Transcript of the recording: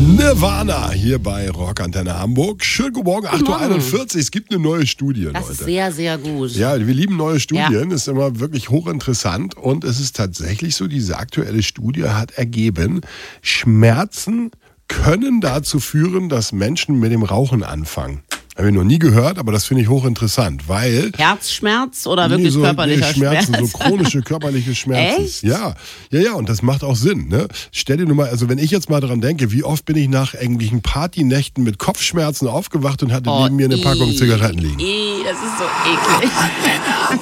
Nirvana hier bei Rockantenne Hamburg. Schönen guten Morgen, 8.41 Uhr. Es gibt eine neue Studie, Leute. Das ist sehr, sehr gut. Ja, wir lieben neue Studien. Ist immer wirklich hochinteressant. Und es ist tatsächlich so, diese aktuelle Studie hat ergeben, Schmerzen können dazu führen, dass Menschen mit dem Rauchen anfangen. Habe ich noch nie gehört, aber das finde ich hochinteressant, weil... Herzschmerz oder wirklich körperlicher Schmerzen, Schmerz? So chronische körperliche Schmerzen. Echt? Ja, und das macht auch Sinn. Ne? Stell dir nur mal, also wenn ich jetzt mal daran denke, wie oft bin ich nach irgendwelchen Partynächten mit Kopfschmerzen aufgewacht und hatte neben mir eine Packung Zigaretten liegen. Das ist so eklig.